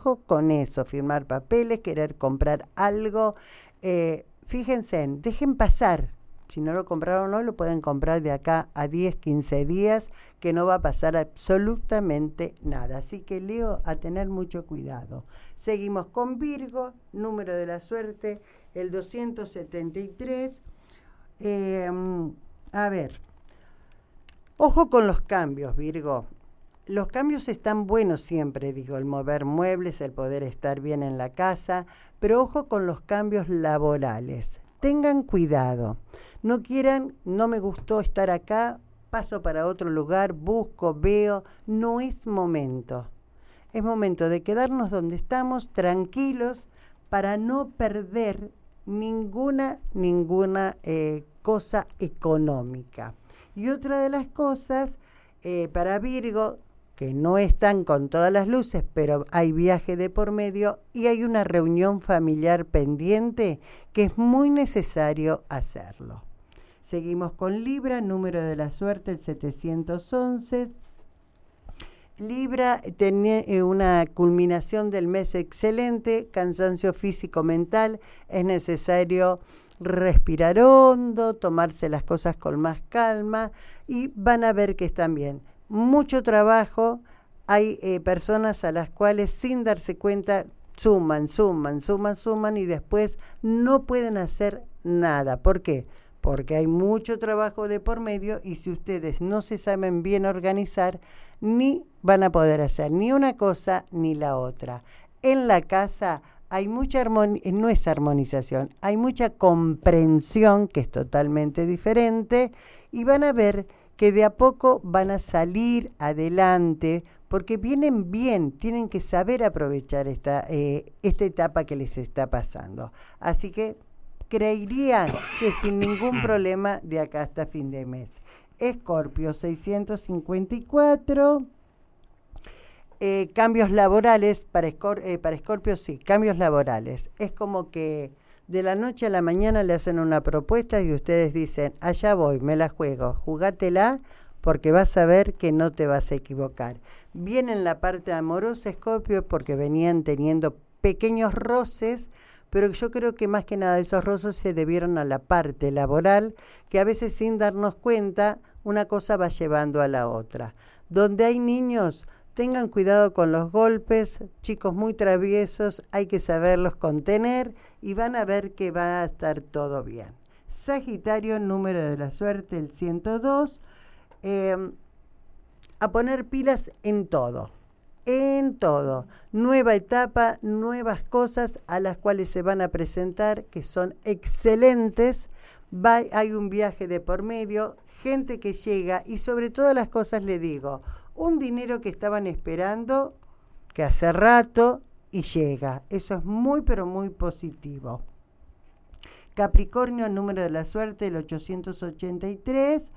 ojo con eso, firmar papeles, querer comprar algo. Fíjense, dejen pasar. Si no lo compraron hoy, lo pueden comprar de acá a 10, 15 días, que no va a pasar absolutamente nada. Así que, Leo, a tener mucho cuidado. Seguimos con Virgo, número de la suerte, el 273. A ver, ojo con los cambios, Virgo. Los cambios están buenos siempre, digo, el mover muebles, el poder estar bien en la casa, pero ojo con los cambios laborales. Tengan cuidado. No quieran, no me gustó estar acá, paso para otro lugar, busco, veo. No es momento. Es momento de quedarnos donde estamos, tranquilos, para no perder ninguna cosa económica. Y otra de las cosas, para Virgo, que no están con todas las luces, pero hay viaje de por medio y hay una reunión familiar pendiente que es muy necesario hacerlo. Seguimos con Libra, número de la suerte, el 711. Libra tiene una culminación del mes excelente, cansancio físico-mental, es necesario respirar hondo, tomarse las cosas con más calma y van a ver que están bien. Mucho trabajo, hay personas a las cuales sin darse cuenta suman y después no pueden hacer nada. ¿Por qué? Porque hay mucho trabajo de por medio y si ustedes no se saben bien organizar, ni van a poder hacer ni una cosa ni la otra. En la casa hay mucha no es armonización, hay mucha comprensión que es totalmente diferente y van a ver que de a poco van a salir adelante porque vienen bien, tienen que saber aprovechar esta etapa que les está pasando. Así que creería que sin ningún problema de acá hasta fin de mes. Escorpio 654. Cambios laborales para Escorpio, sí, cambios laborales. Es como que de la noche a la mañana le hacen una propuesta y ustedes dicen, allá voy, me la juego, jugátela porque vas a ver que no te vas a equivocar. Bien en la parte amorosa, Escorpio, porque venían teniendo pequeños roces, pero yo creo que más que nada esos roces se debieron a la parte laboral, que a veces sin darnos cuenta una cosa va llevando a la otra. Donde hay niños, tengan cuidado con los golpes, chicos muy traviesos, hay que saberlos contener y van a ver que va a estar todo bien. Sagitario, número de la suerte, el 102. A poner pilas en todo. Nueva etapa, nuevas cosas a las cuales se van a presentar que son excelentes. Hay un viaje de por medio, gente que llega y sobre todas las cosas le digo, un dinero que estaban esperando, que hace rato y llega. Eso es muy pero muy positivo. Capricornio, número de la suerte, el 883.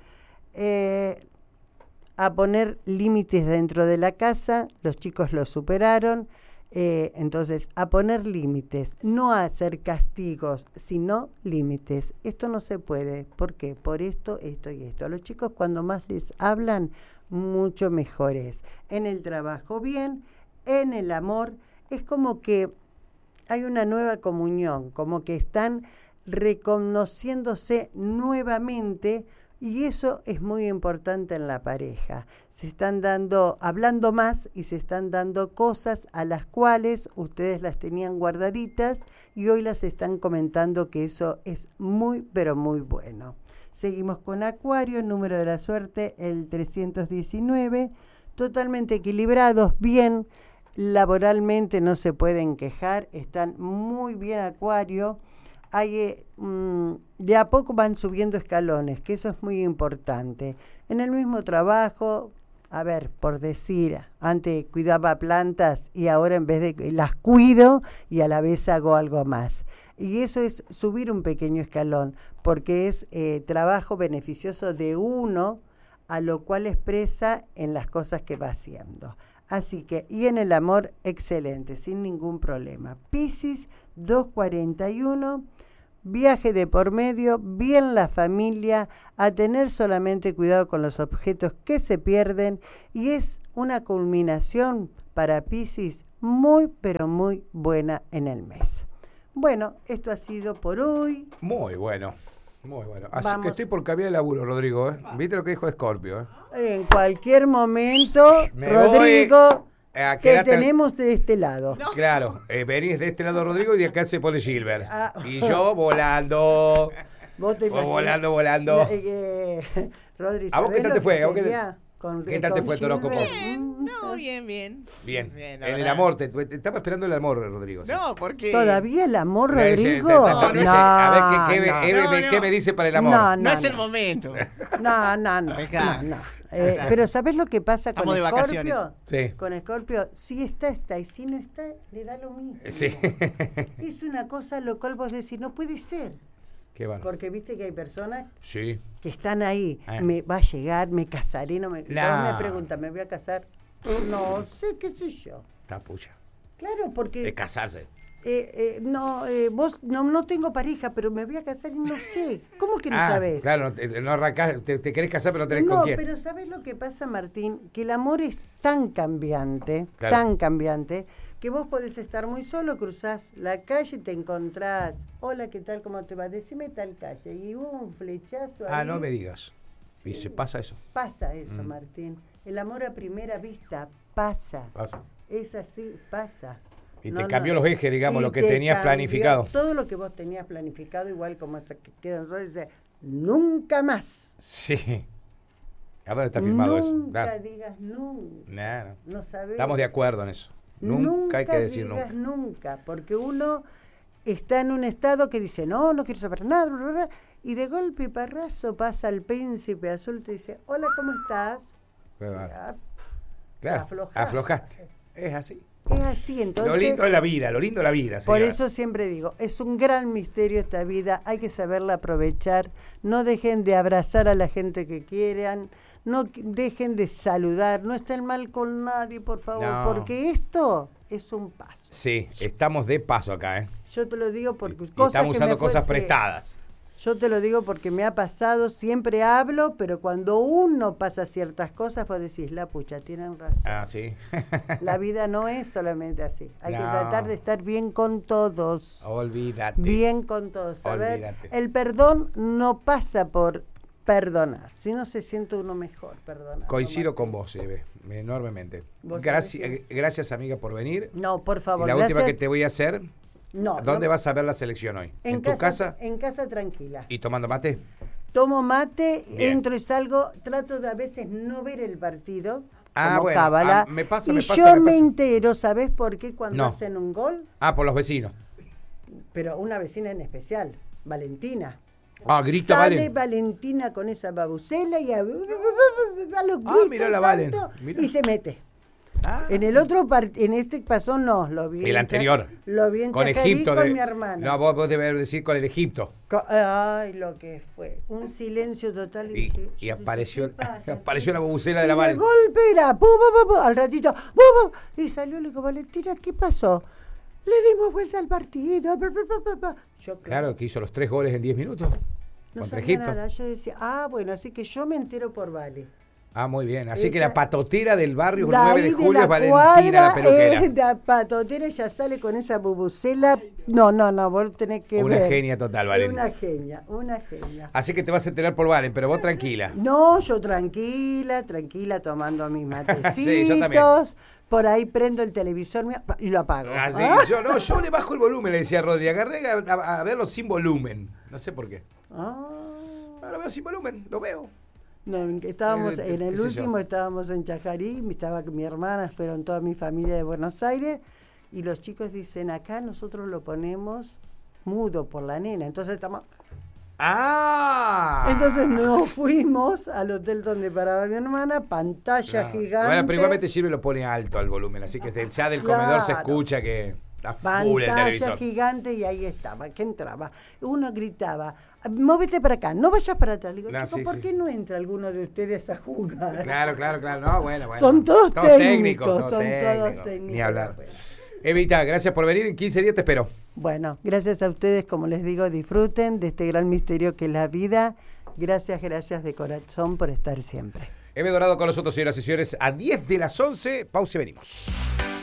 A poner límites dentro de la casa, los chicos lo superaron, entonces a poner límites, no a hacer castigos, sino límites. Esto no se puede, ¿por qué? Por esto y esto. A los chicos cuando más les hablan, mucho mejor es. En el trabajo bien, en el amor, es como que hay una nueva comunión, como que están reconociéndose nuevamente. Y eso es muy importante en la pareja. Se están hablando más y se están dando cosas a las cuales ustedes las tenían guardaditas y hoy las están comentando que eso es muy, pero muy bueno. Seguimos con Acuario, número de la suerte, el 319. Totalmente equilibrados, bien. Laboralmente no se pueden quejar, están muy bien Acuario. De a poco van subiendo escalones, que eso es muy importante. En el mismo trabajo, a ver, por decir, antes cuidaba plantas y ahora en vez de las cuido y a la vez hago algo más. Y eso es subir un pequeño escalón, porque es trabajo beneficioso de uno, a lo cual expresa en las cosas que va haciendo. Así que, y en el amor, excelente, sin ningún problema. Piscis 241, viaje de por medio, bien la familia, a tener solamente cuidado con los objetos que se pierden, y es una culminación para Piscis muy, pero muy buena en el mes. Bueno, esto ha sido por hoy. Muy bueno. Muy bueno. Así Vamos. que estoy por cambiar de laburo, Rodrigo. ¿Viste lo que dijo Scorpio? En cualquier momento, Me Rodrigo, voy a te quedarte- tenemos de este lado. No. Claro, venís de este lado, Rodrigo, y de acá se pone Gilbert. Ah. Y yo volando. Vos te imaginás- Volando. Rodri, ¿A vos qué ¿sabés tal lo te fue? que ¿A vos qué sería con- qué tal te con fue tu horóscopo? Gilbert? No, bien. Bien. la En el verdad. amor, te estaba esperando el amor, Rodrigo. ¿sí? No, porque... ¿Todavía el amor, No, Rodrigo? no es- a ver, no. ¿qué me dice para el amor? No es el momento. No. Dejá. Pero ¿sabés lo que pasa Estamos con de vacaciones. Escorpio? Sí. Con Escorpio, si está, y si no está, le da lo mismo. Sí. Es una cosa lo cual vos decís, no puede ser. Qué bueno. Porque viste que hay personas Sí. que están ahí, Ah. me va a llegar, me casaré, no me... No. Todos me preguntan, ¿me voy a casar? No sé, qué sé yo. Tapucha. Claro, porque... De casarse. vos no tengo pareja, pero me voy a casar y no sé. ¿Cómo que no sabés? Claro, no arrancás, te querés casar, pero no tenés con No, quién. pero ¿sabés lo que pasa, Martín? Que el amor es tan cambiante, Claro. que vos podés estar muy solo, cruzás la calle y te encontrás. Hola, ¿qué tal? ¿Cómo te va? Decime tal calle. Y hubo un flechazo ahí. No me digas. ¿Y se pasa eso? Pasa eso, Martín. El amor a primera vista pasa. Pasa. Es así, pasa. Y te cambió los ejes, digamos, Y lo que te tenías cambió planificado. Todo lo que vos tenías planificado, igual como hasta que quedan solos, dice, nunca más. Sí. ¿A dónde está firmado eso? Nunca Claro. digas nunca. No. No sabés. Estamos de acuerdo en eso. Nunca hay que decir digas nunca. nunca, porque uno está en un estado que dice, no quiero saber nada, bla, bla, bla, y de golpe y parrazo pasa el príncipe azul, te dice, hola, ¿cómo estás? Claro. Ah, Aflojaste. Es así. Es así, entonces... Lo lindo de la vida, Por señoras. eso siempre digo, es un gran misterio esta vida, hay que saberla aprovechar, no dejen de abrazar a la gente que quieran, no dejen de saludar, no estén mal con nadie, por favor, No. porque esto es un paso. Sí, estamos de paso acá, ¿eh? Yo te lo digo porque Y estamos que usando me cosas fuese- prestadas. Yo te lo digo porque me ha pasado, siempre hablo, pero cuando uno pasa ciertas cosas, vos decís, la pucha, tienen razón. Ah, sí. La vida no es solamente así. Hay que No. tratar de estar bien con todos. Olvídate. Bien con todos. A ver, Olvídate. el perdón no pasa por perdonar, sino se siente uno mejor perdonar. Coincido con vos, Eve, enormemente. Vos Gracias, sabés que gracias, amiga, por venir. No, por Y favor. la última gracias. que te voy a hacer, No, ¿dónde no, vas a ver la selección hoy? ¿En tu casa? En casa tranquila. ¿Y tomando mate? Tomo mate, Bien. entro y salgo, trato de a veces no ver el partido. Ah, como bueno, cábala. me pasa, y me yo pasa, me me pasa. entero, ¿sabés por qué? Cuando No. hacen un gol, Por los vecinos. pero una vecina en especial, Valentina. Grita, Sale vale. Valentina con esa babucela y a los mirá la gritos Valen, altos, mirá. y se mete. En el otro en este pasó no, lo vi. El anterior. Lo vi en Con Chajarí Egipto. con mi hermana. No, vos debes decir con el Egipto. Ay, lo que fue. Un silencio total. Y dije, apareció, ¿qué pasa? apareció la bubucela de Y la de Valen. golpe era, pu, pu, pu, pu, al ratito, pu, pu, y salió, le digo, Valentina, ¿qué pasó? Le dimos vuelta al partido. Yo, Claro, que hizo los 3 goles en 10 minutos. no Contra sabía Egipto. nada. Yo decía, bueno, así que yo me entero por Vale. Muy bien. Así Esa- que la patotera del barrio De 9 de ahí julio la es Valentina cuadra, la peluquera. la patotera ya sale con esa bubucela. No, vos tenés que Una ver. genia total, Valen. Una genia. Así que te vas a enterar por Valen, pero vos tranquila. No, yo tranquila, tomando mis matecitos. Sí, yo también. Por ahí prendo el televisor y lo apago. Así, ¿Ah? yo le bajo el volumen, le decía a Rodri. Agarré a verlo sin volumen. No sé por qué. Ahora lo veo sin volumen, lo veo. No, estábamos ¿Qué en el sé yo? último, estábamos en Chajarí, estaba con mi hermana, fueron toda mi familia de Buenos Aires, y los chicos dicen, acá nosotros lo ponemos mudo por la nena, entonces estamos... Entonces nos fuimos al hotel donde paraba mi hermana, pantalla gigante. Bueno, pero igualmente Silvio lo pone alto al volumen, así que ya del comedor se Claro. escucha que está full el Pantalla televisor. gigante y ahí estaba, que entraba. Uno gritaba, móvete para acá, no vayas para atrás. Le digo, No, chico, sí, ¿por sí. qué no entra alguno de ustedes a jugar? Claro. No, bueno. Son todos técnicos, todos son todos técnicos. técnicos. Ni hablar. Bueno. Evita, gracias por venir. En 15 días te espero. Bueno, gracias a ustedes, como les digo, disfruten de este gran misterio que es la vida. Gracias de corazón por estar siempre. Eve Dorado con nosotros, señoras y señores, a 10 de las 11. Pausa y venimos.